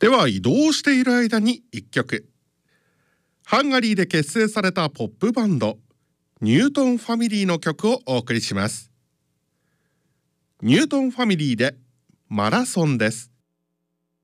では移動している間に1曲。ハンガリーで結成されたポップバンドニュートンファミリーの曲をお送りします。ニュートンファミリーでマラソンです。